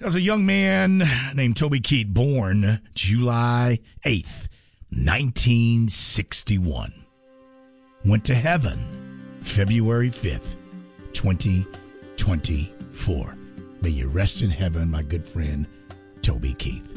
There's a young man named Toby Keith, born July 8th, 1961. Went to heaven February 5th, 2024. May you rest in heaven, my good friend, Toby Keith.